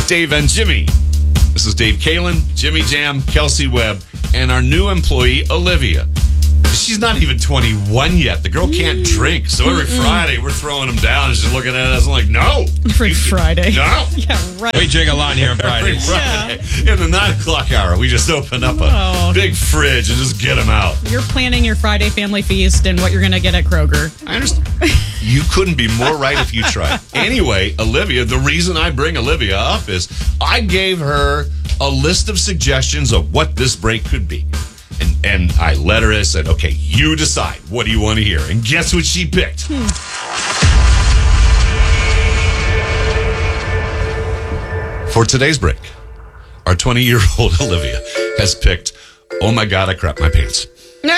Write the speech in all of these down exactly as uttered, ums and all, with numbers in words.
Dave and Jimmy. This is Dave Kalin, Jimmy Jam, Kelsey Webb, and our new employee, Olivia. She's not even twenty-one yet. The girl can't drink. So every Mm-mm. Friday, we're throwing them down. She's looking at us. I'm like, no. Every Friday. No. Yeah, right. We drink a lot here on Fridays. Every Friday. Yeah. In the nine o'clock hour, we just open up a oh. big fridge and just get them out. You're planning your Friday family feast and what you're going to get at Kroger. I understand. You couldn't be more right if you tried. Anyway, Olivia, the reason I bring Olivia up is I gave her a list of suggestions of what this break could be. And and I let her in and said, okay, you decide. What do you want to hear? And guess what she picked? Hmm. For today's break, our twenty-year-old Olivia has picked, oh my God, I crap my pants. Nah.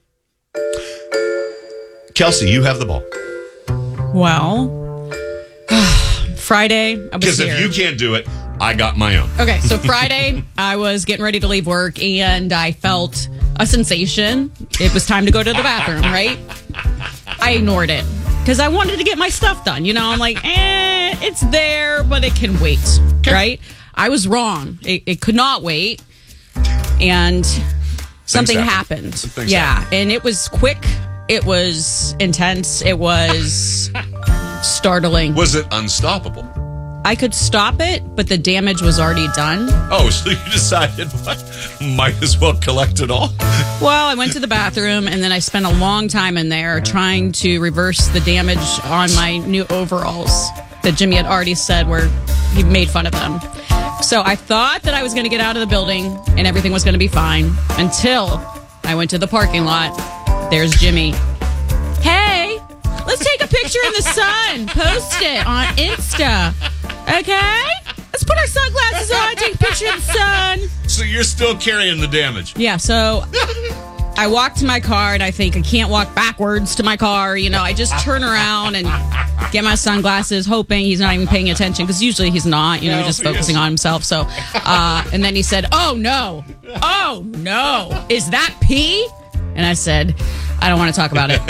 Kelsey, you have the ball. Well, Friday, I was Because if you can't do it, I got my own. Okay, so Friday, I was getting ready to leave work, and I felt a sensation. It was time to go to the bathroom, right? I ignored it because I wanted to get my stuff done. You know, I'm like, eh, it's there, but it can wait, right? I was wrong. It, it could not wait, and something happen. happened. Things yeah, happen. and it was quick. It was intense. It was startling. Was it unstoppable? I could stop it, but the damage was already done. Oh, so you decided, what? Might as well collect it all? Well, I went to the bathroom, and then I spent a long time in there trying to reverse the damage on my new overalls that Jimmy had already said were, he made fun of them. So I thought that I was going to get out of the building, and everything was going to be fine, until I went to the parking lot. There's Jimmy. Hey, let's take a picture in the sun. Post it on Insta. Okay? Let's put our sunglasses on, take a picture in the sun. So you're still carrying the damage. Yeah, so I walk to my car, and I think I can't walk backwards to my car. You know, I just turn around and get my sunglasses, hoping he's not even paying attention, because usually he's not, you know, No, just focusing yes. on himself. So, uh, and then he said, oh, no. Oh, no. Is that pee? And I said, I don't want to talk about it.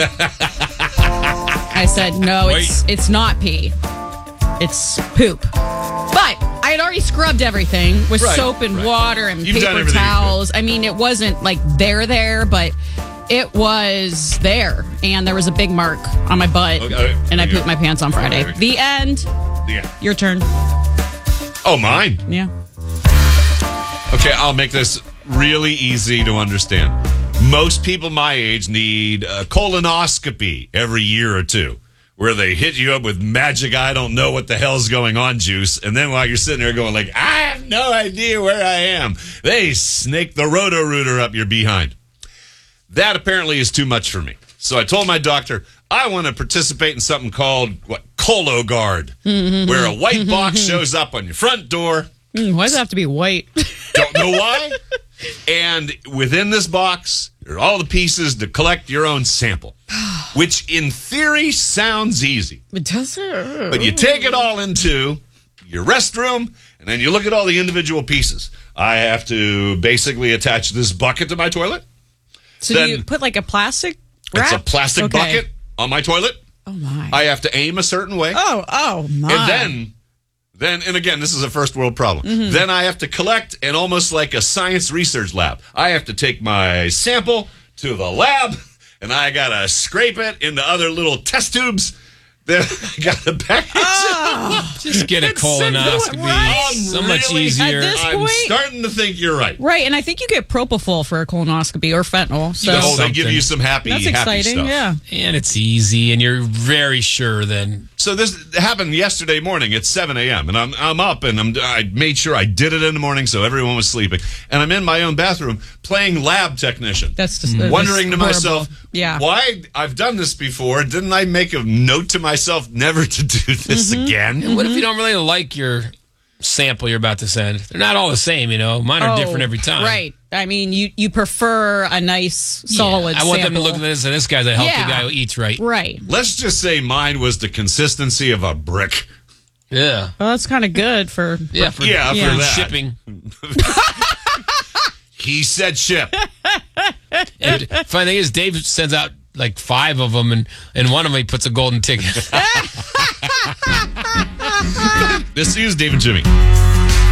I said, no, it's it's not pee. It's poop. But I had already scrubbed everything with Right, soap and right. water and You've done paper everything you towels. I mean, it wasn't like there, there, but it was there. And there was a big mark on my butt. Okay. And I Yeah. pooped my pants on Friday. Okay. The end. Yeah. Your turn. Oh, mine. Yeah. Okay, I'll make this really easy to understand. Most people my age need a colonoscopy every year or two, where they hit you up with magic, I don't know what the hell's going on juice. And then while you're sitting there going like, I have no idea where I am, they snake the Roto-Rooter up your behind. That apparently is too much for me. So I told my doctor, I want to participate in something called, what, Cologuard, mm-hmm. where a white box shows up on your front door. Mm, why does it have to be white? Don't know why. And within this box are all the pieces to collect your own sample, which in theory sounds easy. It does. But you take it all into your restroom, and then you look at all the individual pieces. I have to basically attach this bucket to my toilet. So Then- do you put like a plastic wrap? It's a plastic Okay. bucket on my toilet. Oh, my. I have to aim a certain way. Oh, oh, my. And then, then, and again, this is a first world problem. Mm-hmm. Then I have to collect, and almost like a science research lab, I have to take my sample to the lab, and I gotta scrape it into other little test tubes. Then I gotta package Oh. it. Just get a It's simple, colonoscopy. right? So much Really? easier. At this I'm point- starting to think you're right. Right, and I think you get propofol for a colonoscopy or fentanyl. So Oh, they give something. you some happy, that's happy exciting. stuff. Yeah. And it's easy, and you're very sure then. So this happened yesterday morning at seven a.m. and I'm I'm up and I'm I made sure I did it in the morning so everyone was sleeping, and I'm in my own bathroom playing lab technician. That's just that's wondering to horrible. myself, Yeah. why I've done this before? Didn't I make a note to myself never to do this Mm-hmm. again? What if you don't really like your sample you're about to send? They're not all the same, you know. Mine are Oh, different every time. Right. I mean, you, you prefer a nice, solid Yeah, I want them to sample. look at this, and this guy's a healthy Yeah. guy who eats right. Right. Let's just say mine was the consistency of a brick. Yeah. Well, that's kind of good for... Yeah, for, Yeah, for Yeah. that. shipping. He said ship. And funny thing is, Dave sends out like five of them, and, and one of them he puts a golden ticket. This is Dave and Jimmy.